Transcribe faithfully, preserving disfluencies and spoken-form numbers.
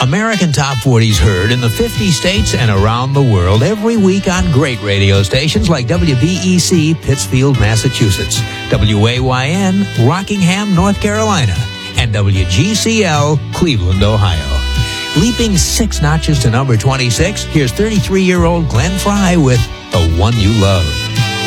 American Top forties heard in the fifty states and around the world every week on great radio stations like W B E C, Pittsfield, Massachusetts, W A Y N, Rockingham, North Carolina, and W G C L, Cleveland, Ohio. Leaping six notches to number twenty-six, here's thirty-three-year-old Glenn Frey with The One You Love.